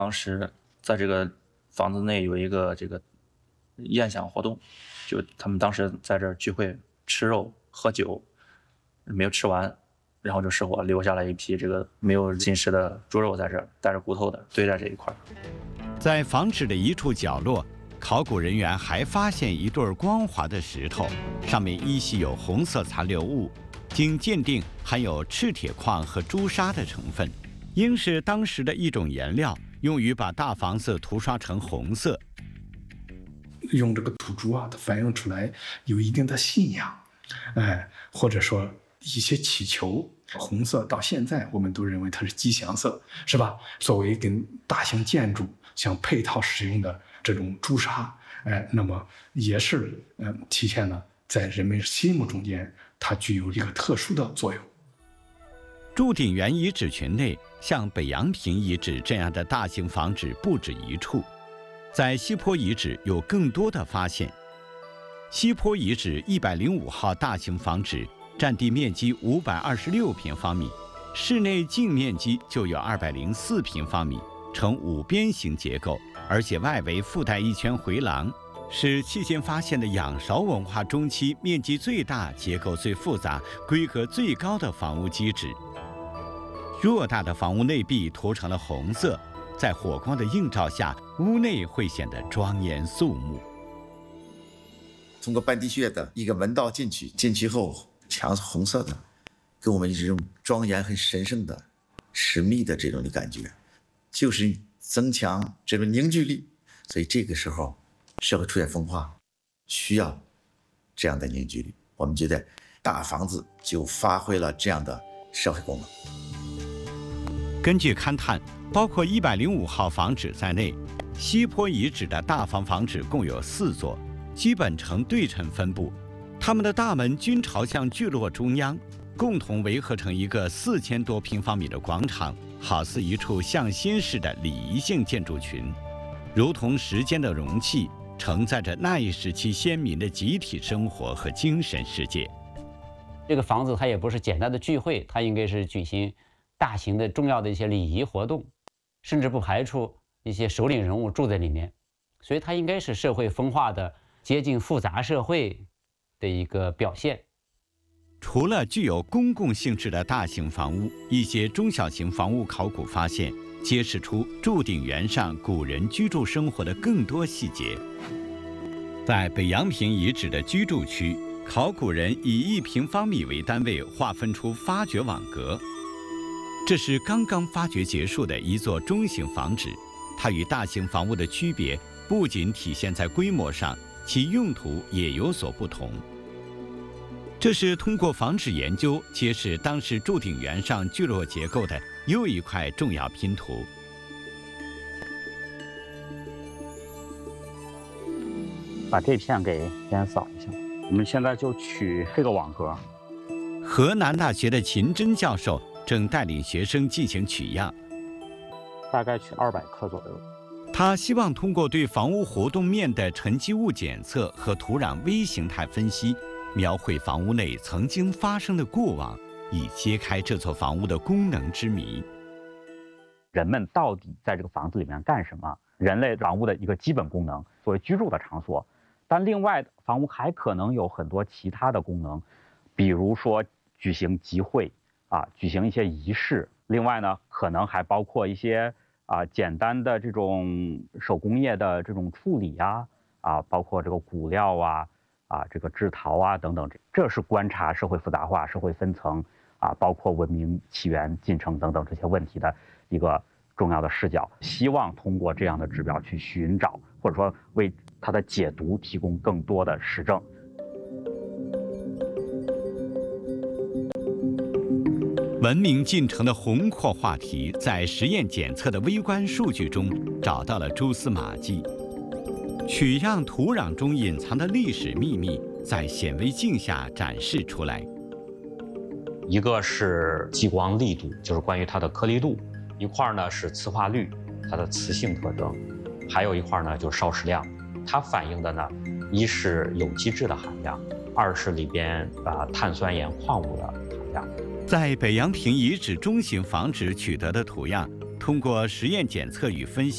当时在这个房子内有一个这个宴享活动，就他们当时在这儿聚会吃肉喝酒，没有吃完，然后就失火，留下了一批这个没有进食的猪肉在这儿，带着骨头的堆在这一块。 在房址的一处角落，考古人员还发现一对光滑的石头，上面依稀有红色残留物，经鉴定含有赤铁矿和朱砂的成分，应是当时的一种颜料，用于把大房子涂刷成红色。 用这个土猪它反映出来有一定的信仰，或者说一些祈求。红色到现在我们都认为它是吉祥色，是吧？作为跟大型建筑相配套使用的这种朱砂，那么也是体现了在人们心目中间它具有一个特殊的作用。 祝鼎园遗址群内，像北洋坪遗址这样的大型房址不止一处，在西坡遗址有更多的发现。西坡遗址105号大型房址占地面积526平方米，室内净面积就有204平方米，呈五边形结构，而且外围附带一圈回廊，是迄今发现的仰韶文化中期面积最大、结构最复杂、规格最高的房屋基址。偌大的房屋内壁涂成了红色，在火光的映照下，屋内会显得庄严肃穆。 通过半地穴的一个门道进去后，墙是红色的，给我们一种庄严很神圣的神秘的这种的感觉，就是增强这种凝聚力。所以这个时候社会出现风化需要这样的凝聚力，我们觉得大房子就发挥了这样的社会功能。 根据勘探，包括105号房址在内，西坡遗址的大房址共有4座，基本呈对称分布，它们的大门均朝向聚落中央，共同围合成一个4000多平方米的广场，好似一处向心式的礼仪性建筑群，如同时间的容器，承载着那一时期先民的集体生活和精神世界。 这个房子它也不是简单的聚会，它应该是举行大型的重要的一些礼仪活动，甚至不排除一些首领人物住在里面，所以它应该是社会风化的接近复杂社会的一个表现。 除了具有公共性质的大型房屋，一些中小型房屋考古发现揭示出祝鼎园上古人居住生活的更多细节。在北洋坪遗址的居住区，考古人以1平方米为单位划分出发掘网格，这是刚刚发掘结束的一座中型房址，它与大型房屋的区别不仅体现在规模上，其用途也有所不同。这是通过房址研究揭示当时祝鼎园上聚落结构的又一块重要拼图。 把这片给先扫一下，我们现在就取这个网格。 河南大学的秦真教授正带领学生进行取样， 大概取200克左右。 他希望通过对房屋活动面的沉积物检测和土壤微形态分析，描绘房屋内曾经发生的过往，以揭开这座房屋的功能之谜。 人们到底在这个房子里面干什么？人类房屋的一个基本功能，作为居住的场所。但另外，房屋还可能有很多其他的功能，比如说举行集会举行一些仪式。另外呢，可能还包括一些简单的这种手工业的这种处理包括这个骨料这个制陶等等，这是观察社会复杂化、社会分层包括文明起源进程等等这些问题的一个重要的视角。希望通过这样的指标去寻找，或者说为它的解读提供更多的实证。 文明进程的宏阔话题，在实验检测的微观数据中找到了蛛丝马迹。取样土壤中隐藏的历史秘密，在显微镜下展示出来。 一个是激光力度，就是关于它的颗粒度；一块呢是磁化率，它的磁性特征；还有一块呢就是烧蚀量，它反映的呢，一是有机质的含量，二是里边碳酸盐矿物的含量。 在北洋坪遗址中型房址取得的图样，通过实验检测与分析。